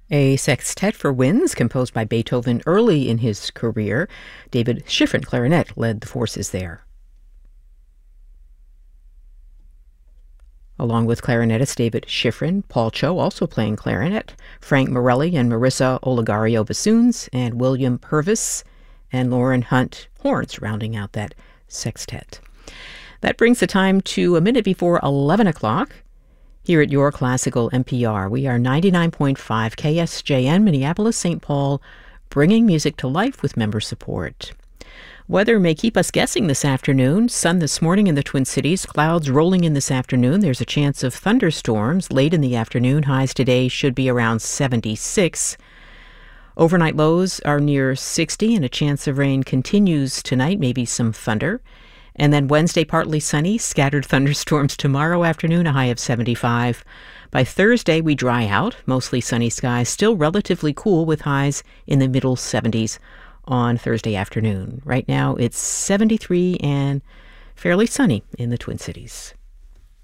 A sextet for winds composed by Beethoven early in his career. David Schifrin, clarinet, led the forces there. Along with clarinetist David Schifrin, Paul Cho also playing clarinet, Frank Morelli and Marissa Olegario bassoons, and William Purvis and Lauren Hunt horns rounding out that sextet. That brings the time to a minute before 11 o'clock. Here at Your Classical NPR, we are 99.5 KSJN, Minneapolis, St. Paul, bringing music to life with member support. Weather may keep us guessing this afternoon. Sun this morning in the Twin Cities, clouds rolling in this afternoon. There's a chance of thunderstorms late in the afternoon. Highs today should be around 76. Overnight lows are near 60, and a chance of rain continues tonight, maybe some thunder. And then Wednesday, partly sunny, scattered thunderstorms tomorrow afternoon, a high of 75. By Thursday, we dry out, mostly sunny skies, still relatively cool with highs in the middle 70s on Thursday afternoon. Right now, it's 73 and fairly sunny in the Twin Cities.